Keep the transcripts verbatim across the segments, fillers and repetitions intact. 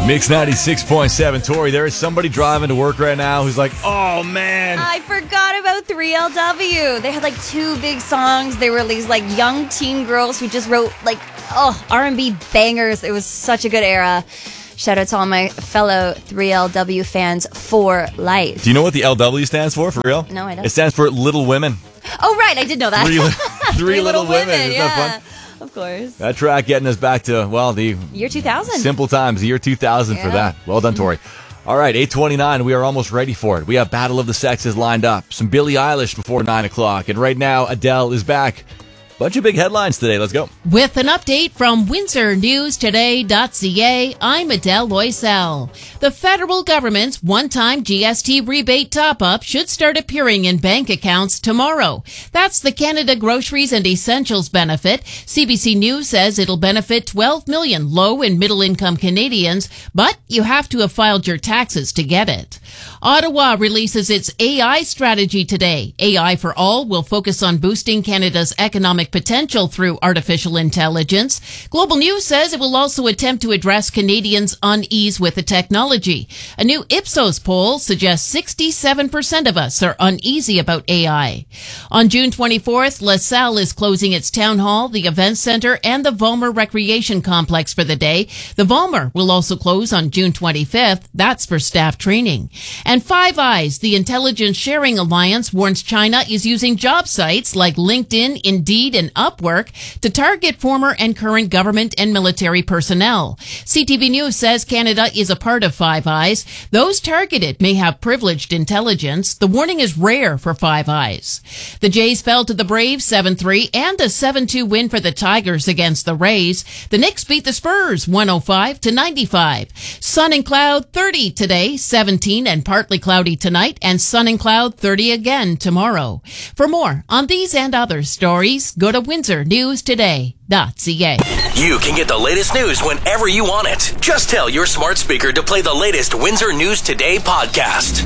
Mix ninety-six point seven. Tori, there is somebody driving to work right now who's like, oh, man. I forgot about three L W. They had like two big songs. They were these like young teen girls who just wrote like, oh, R and B bangers. It was such a good era. Shout out to all my fellow three L W fans for life. Do you know what the L W stands for, for real? No, I don't. It stands for Little Women. Oh, right. I did know that. Three, three, three little, little women. women. Isn't yeah. that fun? Of course. That track getting us back to, well, the year two thousand. Simple times, the year two thousand yeah. for that. Well done, Tori. All right, eight twenty-nine. We are almost ready for it. We have Battle of the Sexes lined up. Some Billie Eilish before nine o'clock. And right now, Adele is back. Bunch of big headlines today. Let's go. With an update from Windsor News Today dot C A, I'm Adele Loisel. The federal government's one-time G S T rebate top-up should start appearing in bank accounts tomorrow. That's the Canada Groceries and Essentials benefit. C B C News says it'll benefit twelve million low and middle-income Canadians, but you have to have filed your taxes to get it. Ottawa releases its A I strategy today. A I for All will focus on boosting Canada's economic potential through artificial intelligence. Global News says it will also attempt to address Canadians' unease with the technology. A new Ipsos poll suggests sixty-seven percent of us are uneasy about A I. On June twenty-fourth, LaSalle is closing its town hall, the event center, and the Vollmer Recreation Complex for the day. The Vollmer will also close on June twenty-fifth. That's for staff training. And Five Eyes, the intelligence sharing alliance, warns China is using job sites like LinkedIn, Indeed, and Upwork to target former and current government and military personnel. C T V News says Canada is a part of Five Eyes. Those targeted may have privileged intelligence. The warning is rare for Five Eyes. The Jays fell to the Braves seven three and a seven two win for the Tigers against the Rays. The Knicks beat the Spurs one oh five to ninety-five. Sun and cloud thirty today, seventeen and partly cloudy tonight, and sun and cloud thirty again tomorrow. For more on these and other stories, go to Windsor News Today dot C A. You can get the latest news whenever you want it. Just tell your smart speaker to play the latest Windsor News Today podcast.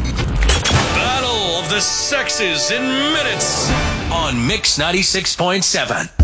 Battle of the Sexes in minutes on Mix ninety-six point seven.